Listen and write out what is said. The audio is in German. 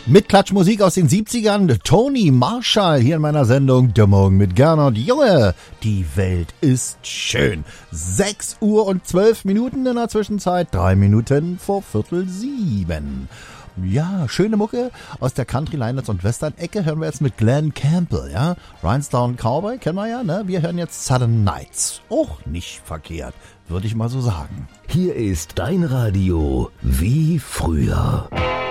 Mit Klatschmusik aus den 70ern, Tony Marshall hier in meiner Sendung Der Morgen mit Gernot. Junge, die Welt ist schön. 6 Uhr und 12 Minuten in der Zwischenzeit, 3 Minuten vor 6:45. Ja, schöne Mucke aus der Country, Linelands und Western-Ecke hören wir jetzt mit Glenn Campbell, ja. Rhinestone Cowboy, kennen wir ja, ne? Wir hören jetzt Southern Nights. Auch nicht verkehrt, würde ich mal so sagen. Hier ist dein Radio wie früher.